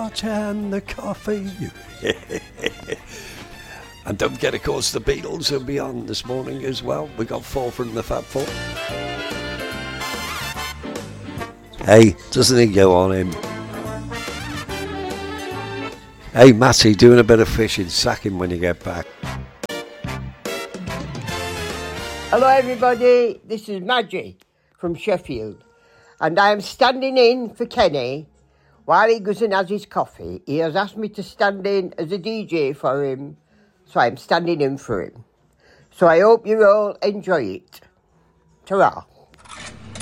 scotch and the coffee. And don't forget, of course, the Beatles will be on this morning as well. We got 4 from the Fab Four. Hey, doesn't he go on him? Hey, Matty, doing a bit of fishing. Sack him when you get back. Hello everybody, this is Maggie from Sheffield, and I am standing in for Kenny while he goes and has his coffee. He has asked me to stand in as a DJ for him, so I'm standing in for him. So I hope you all enjoy it. Ta-ra.